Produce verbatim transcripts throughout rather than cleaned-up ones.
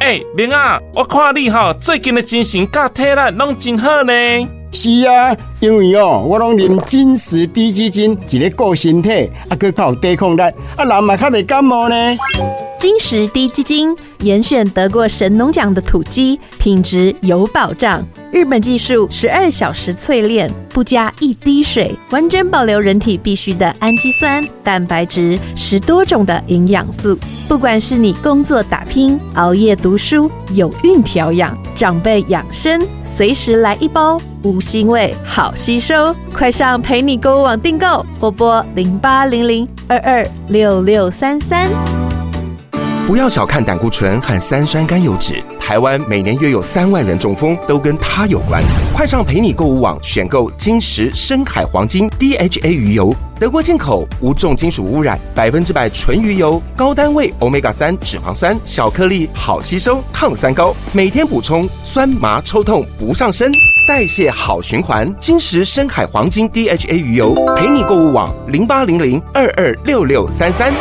诶，明啊，我看你吼最近的精神甲体力拢真好呢。 是啊，因为哦，我拢啉金石低基金，一个顾身体，啊，佮较有抵抗力，啊，人嘛较袂感冒呢。 金石低基金严选得过神农奖的土鸡，品质有保障。日本技术十二小时淬炼，不加一滴水，完整保留人体必需的氨基酸、蛋白质，十多种的营养素。不管是你工作打拼、熬夜读书、有孕调养、长辈养生，随时来一包，无腥味，好吸收。快上陪你购物网订购，或拨零八零零二二六六三三。 不要小看胆固醇和三酸甘油酯，台湾每年约有三万人中风，都跟它有关。快上陪你购物网选购金石深海黄金 D H A 鱼油，德国进口，无重金属污染，百分之百纯鱼油，高单位 欧米伽三 脂肪酸，小颗粒，好吸收，抗三高，每天补充，酸麻抽痛不上身，代谢好循环。金石深海黄金 D H A 鱼油，陪你购物网零八零零二二六六三三。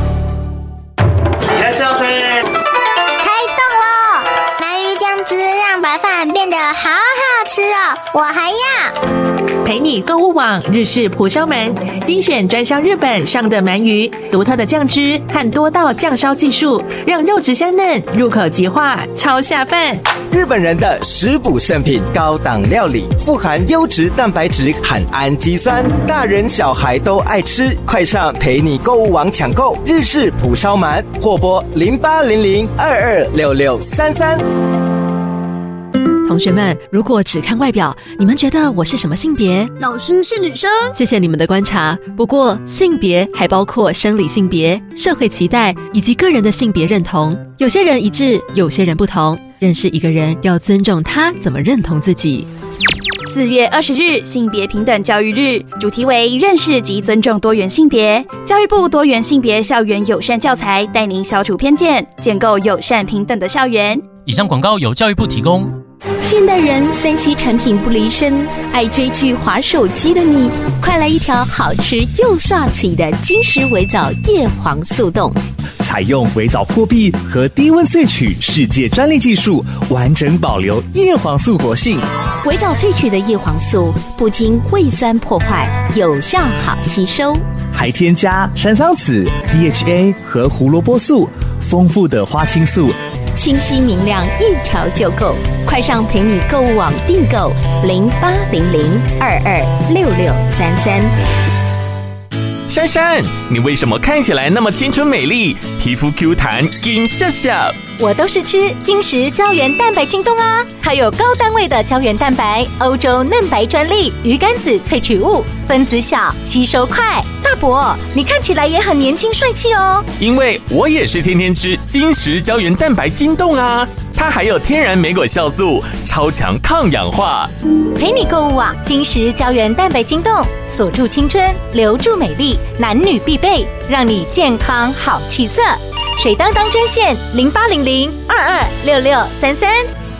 开动了！鳗鱼酱汁让白饭变得好好吃哦，我还要。 陪你购物网日式蒲烧鳗，精选专销日本上的鳗鱼，独特的酱汁和多道酱烧技术，让肉质香嫩，入口即化，超下饭。 日本人的食补圣品，高档料理，富含优质蛋白质和氨基酸，大人小孩都爱吃。快上陪你购物网抢购日式蒲烧鳗，或拨零八零零二二六六三三。 同学们，如果只看外表，你们觉得我是什么性别？ 老师是女生。 谢谢你们的观察。不过，性别还包括生理性别、社会期待以及个人的性别认同。有些人一致，有些人不同。认识一个人，要尊重他怎么认同自己。 四月二十日，性别平等教育日，主题为认识及尊重多元性别。教育部多元性别校园友善教材，带您消除偏见，建构友善平等的校园。 以上广告由教育部提供。 现代人三 C 产品不离身，爱追剧滑手机的你，快来一条好吃又帅气的金石微藻叶黄素冻。 采用微藻破壁和低温萃取世界专利技术，完整保留叶黄素活性。 微藻萃取的叶黄素不经胃酸破坏，有效好吸收， 还添加山桑子、D H A 和胡萝卜素，丰富的花青素， 清晰明亮，一条就够。快上陪你购物网订购零八零零二二六六三三。 珊珊，你为什么看起来那么青春美丽，皮肤 Q 弹，金笑笑？ 我都是吃金石胶原蛋白晶冻啊，还有高单位的胶原蛋白，欧洲嫩白专利，鱼肝子萃取物，分子小，吸收快。大伯，你看起来也很年轻帅气哦。 因为我也是天天吃金石胶原蛋白晶冻啊，它还有天然莓果酵素，超强抗氧化。 陪你购物网，金石胶原蛋白晶冻，锁住青春，留住美丽，男女必备，让你健康好气色。水当当专线零八零零二二六六三三。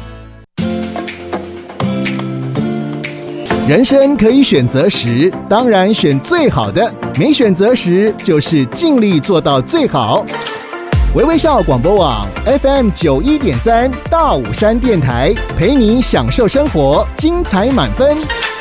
人生可以选择时，当然选最好的；没选择时，就是尽力做到最好。微微笑广播网 F M 九一点三大武山电台，陪你享受生活，精彩满分。